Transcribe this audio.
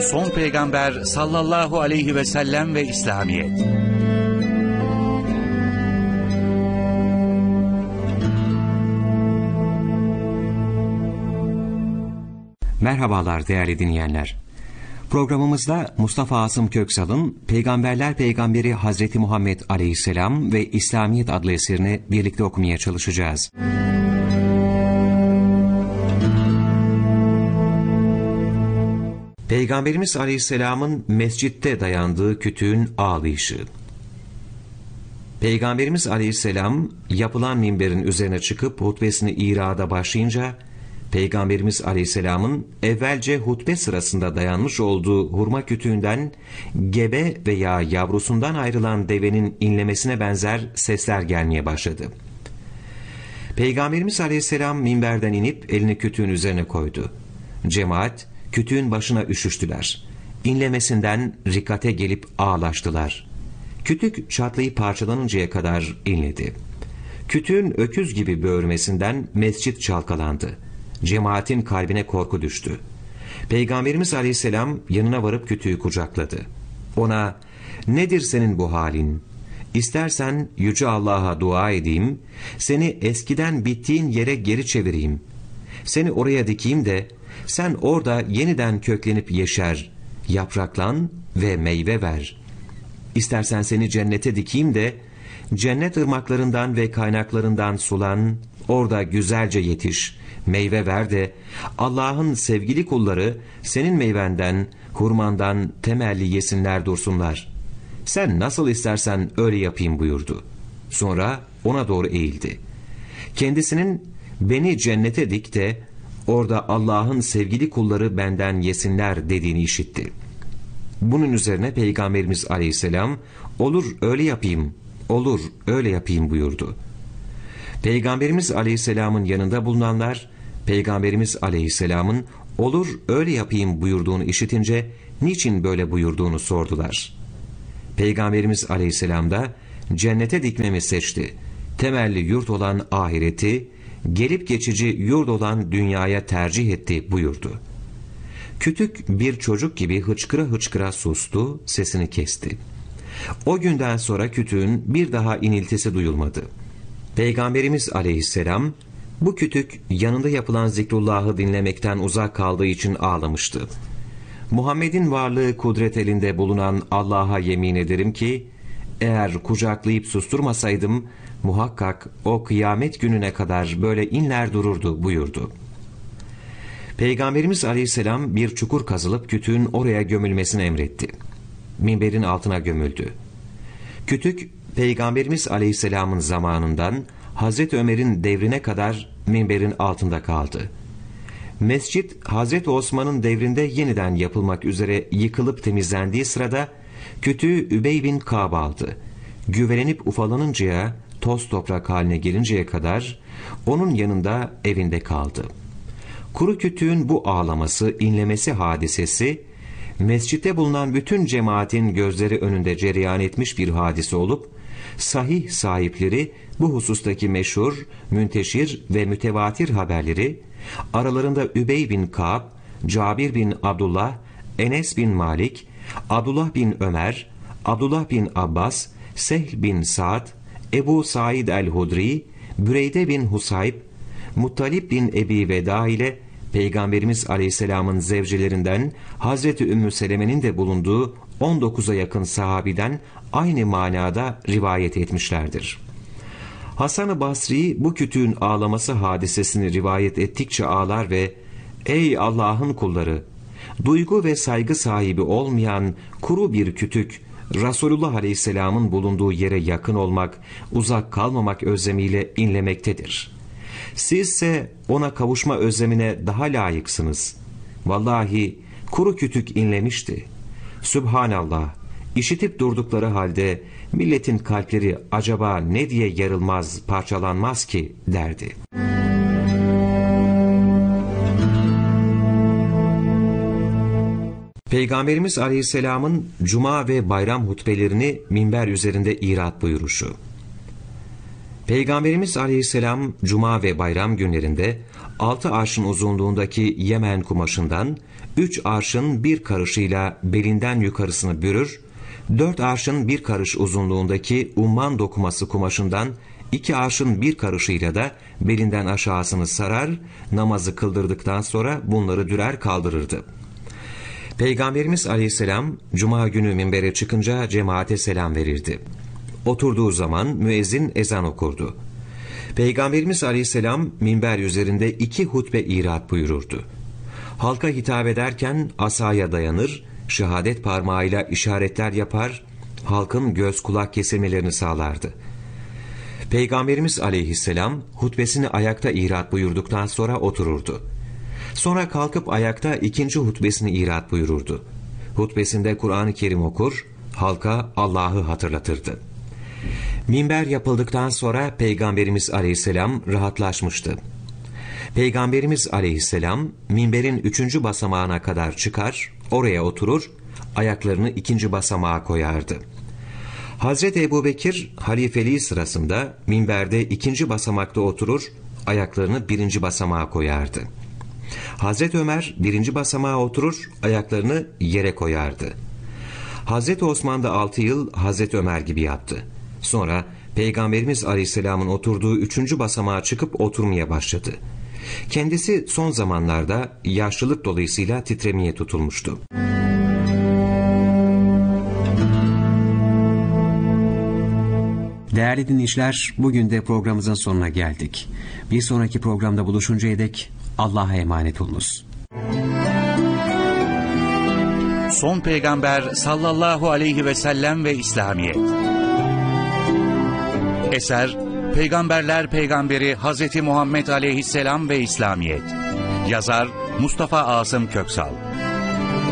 son peygamber sallallahu aleyhi ve sellem ve İslamiyet. Merhabalar değerli dinleyenler. Programımızda Mustafa Asım Köksal'ın Peygamberler Peygamberi Hazreti Muhammed Aleyhisselam ve İslamiyet adlı eserini birlikte okumaya çalışacağız. Peygamberimiz Aleyhisselam'ın mescitte dayandığı kütüğün ağlayışı. Peygamberimiz Aleyhisselam yapılan minberin üzerine çıkıp hutbesini irada başlayınca, Peygamberimiz Aleyhisselam'ın evvelce hutbe sırasında dayanmış olduğu hurma kütüğünden gebe veya yavrusundan ayrılan devenin inlemesine benzer sesler gelmeye başladı. Peygamberimiz Aleyhisselam minberden inip elini kütüğün üzerine koydu. Cemaat kütüğün başına üşüştüler. İnlemesinden rikate gelip ağlaştılar. Kütük çatlayıp parçalanıncaya kadar inledi. Kütüğün öküz gibi böğürmesinden mescit çalkalandı. Cemaatin kalbine korku düştü. Peygamberimiz Aleyhisselam yanına varıp kütüğü kucakladı. Ona, "Nedir senin bu halin? İstersen Yüce Allah'a dua edeyim, seni eskiden bittiğin yere geri çevireyim. Seni oraya dikeyim de sen orada yeniden köklenip yeşer, yapraklan ve meyve ver. İstersen seni cennete dikeyim de cennet ırmaklarından ve kaynaklarından sulan, orada güzelce yetiş, meyve ver de Allah'ın sevgili kulları senin meyvenden, hurmandan temelli yesinler dursunlar. Sen nasıl istersen öyle yapayım" buyurdu. Sonra ona doğru eğildi. Kendisinin "Beni cennete dik de orada Allah'ın sevgili kulları benden yesinler" dediğini işitti. Bunun üzerine Peygamberimiz Aleyhisselam, "Olur öyle yapayım, olur öyle yapayım" buyurdu. Peygamberimiz Aleyhisselam'ın yanında bulunanlar, Peygamberimiz Aleyhisselam'ın "Olur öyle yapayım" buyurduğunu işitince niçin böyle buyurduğunu sordular. Peygamberimiz Aleyhisselam da cennete dikmemi seçti, temelli yurt olan ahireti, gelip geçici yurt olan dünyaya tercih etti buyurdu. Kütük bir çocuk gibi hıçkıra hıçkıra sustu, sesini kesti. O günden sonra kütüğün bir daha iniltisi duyulmadı. Peygamberimiz Aleyhisselam bu kütük yanında yapılan zikrullahı dinlemekten uzak kaldığı için ağlamıştı. Muhammed'in varlığı kudret elinde bulunan Allah'a yemin ederim ki, eğer kucaklayıp susturmasaydım muhakkak o kıyamet gününe kadar böyle inler dururdu buyurdu. Peygamberimiz Aleyhisselam bir çukur kazılıp kütüğün oraya gömülmesini emretti. Minberin altına gömüldü. Kütük Peygamberimiz Aleyhisselam'ın zamanından Hazreti Ömer'in devrine kadar minberin altında kaldı. Mescit Hazreti Osman'ın devrinde yeniden yapılmak üzere yıkılıp temizlendiği sırada kütüğü Übey bin Kâb aldı. Güvelenip ufalanıncaya, toz toprak haline gelinceye kadar onun yanında evinde kaldı. Kuru kütüğün bu ağlaması, inlemesi hadisesi, mescitte bulunan bütün cemaatin gözleri önünde cereyan etmiş bir hadise olup, sahih sahipleri bu husustaki meşhur, münteşir ve mütevatir haberleri, aralarında Übey bin Kâb, Cabir bin Abdullah, Enes bin Malik, Abdullah bin Ömer, Abdullah bin Abbas, Sehl bin Sa'd, Ebu Said el-Hudri, Büreyde bin Husayb, Muttalib bin Ebi Veda ile Peygamberimiz Aleyhisselam'ın zevcelerinden Hazreti Ümmü Seleme'nin de bulunduğu 19'a yakın sahabiden aynı manada rivayet etmişlerdir. Hasan-ı Basri bu kütüğün ağlaması hadisesini rivayet ettikçe ağlar ve "Ey Allah'ın kulları! Duygu ve saygı sahibi olmayan kuru bir kütük, Resulullah Aleyhisselam'ın bulunduğu yere yakın olmak, uzak kalmamak özlemiyle inlemektedir. Sizse ona kavuşma özlemine daha layıksınız. Vallahi kuru kütük inlemişti. Sübhanallah, işitip durdukları halde milletin kalpleri acaba ne diye yarılmaz, parçalanmaz ki" derdi. Peygamberimiz Aleyhisselam'ın cuma ve bayram hutbelerini minber üzerinde irat buyuruşu. Peygamberimiz Aleyhisselam cuma ve bayram günlerinde 6 arşın uzunluğundaki Yemen kumaşından 3 arşın bir karışıyla belinden yukarısını bürür, 4 arşın bir karış uzunluğundaki umman dokuması kumaşından 2 arşın bir karışıyla da belinden aşağısını sarar, namazı kıldırdıktan sonra bunları dürer kaldırırdı. Peygamberimiz Aleyhisselam cuma günü minbere çıkınca cemaate selam verirdi. Oturduğu zaman müezzin ezan okurdu. Peygamberimiz Aleyhisselam minber üzerinde 2 hutbe irat buyururdu. Halka hitap ederken asaya dayanır, şehadet parmağıyla işaretler yapar, halkın göz kulak kesilmelerini sağlardı. Peygamberimiz Aleyhisselam hutbesini ayakta irat buyurduktan sonra otururdu. Sonra kalkıp ayakta ikinci hutbesini irat buyururdu. Hutbesinde Kur'an-ı Kerim okur, halka Allah'ı hatırlatırdı. Minber yapıldıktan sonra Peygamberimiz Aleyhisselam rahatlaşmıştı. Peygamberimiz Aleyhisselam minberin 3. basamağına kadar çıkar, oraya oturur, ayaklarını 2. basamağa koyardı. Hazreti Ebubekir halifeliği sırasında minberde 2. basamakta oturur, ayaklarını 1. basamağa koyardı. Hazreti Ömer 1. basamağa oturur, ayaklarını yere koyardı. Hazreti Osman da 6 yıl Hazreti Ömer gibi yaptı. Sonra Peygamberimiz Aleyhisselam'ın oturduğu 3. basamağa çıkıp oturmaya başladı. Kendisi son zamanlarda yaşlılık dolayısıyla titremeye tutulmuştu. Değerli dinleyiciler, bugün de programımızın sonuna geldik. Bir sonraki programda buluşuncaya dek Allah'a emanet olunuz. Son Peygamber sallallahu aleyhi ve sellem ve İslamiyet. Eser Peygamberler Peygamberi Hazreti Muhammed Aleyhisselam ve İslamiyet. Yazar Mustafa Asım Köksal.